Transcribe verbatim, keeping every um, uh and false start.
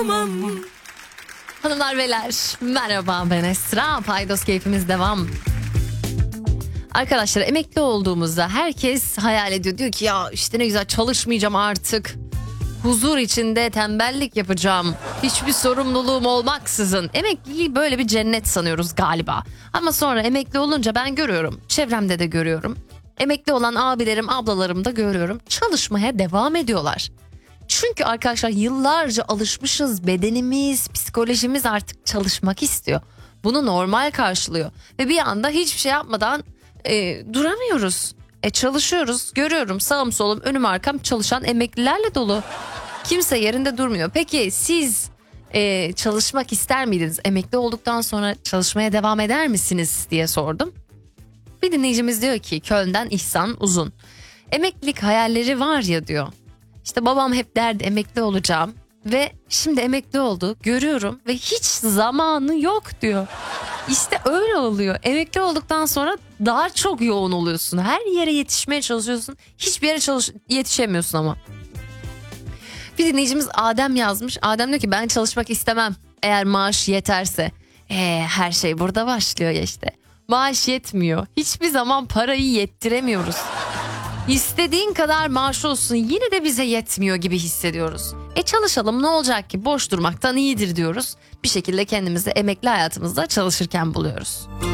dayanamam. Hanımlar beyler merhaba, ben Esra. Paydos keyfimiz devam. Arkadaşlar, emekli olduğumuzda herkes hayal ediyor. Diyor ki ya işte ne güzel, çalışmayacağım artık. Huzur içinde tembellik yapacağım. Hiçbir sorumluluğum olmaksızın. Emekliliği böyle bir cennet sanıyoruz galiba. Ama sonra emekli olunca ben görüyorum. Çevremde de görüyorum. Emekli olan abilerim, ablalarım da görüyorum. Çalışmaya devam ediyorlar. Çünkü arkadaşlar yıllarca alışmışız. Bedenimiz, psikolojimiz artık çalışmak istiyor. Bunu normal karşılıyor. Ve bir anda hiçbir şey yapmadan e, duramıyoruz. E çalışıyoruz, görüyorum sağım solum önüm arkam çalışan emeklilerle dolu. Kimse yerinde durmuyor. Peki siz e, çalışmak ister miydiniz? Emekli olduktan sonra çalışmaya devam eder misiniz diye sordum. Bir dinleyicimiz diyor ki Köln'den İhsan Uzun. Emeklilik hayalleri var ya diyor. İşte babam hep derdi emekli olacağım ve şimdi emekli oldu, görüyorum ve hiç zamanı yok diyor. İşte öyle oluyor. Emekli olduktan sonra daha çok yoğun oluyorsun. Her yere yetişmeye çalışıyorsun. Hiçbir yere çalış- yetişemiyorsun ama. Bir dinleyicimiz Adem yazmış. Adem diyor ki ben çalışmak istemem eğer maaş yeterse. Ee, her şey burada başlıyor ya işte. Maaş yetmiyor. Hiçbir zaman parayı yettiremiyoruz. İstediğin kadar maaş olsun yine de bize yetmiyor gibi hissediyoruz. E çalışalım, ne olacak ki, boş durmaktan iyidir diyoruz. Bir şekilde kendimizi emekli hayatımızda çalışırken buluyoruz.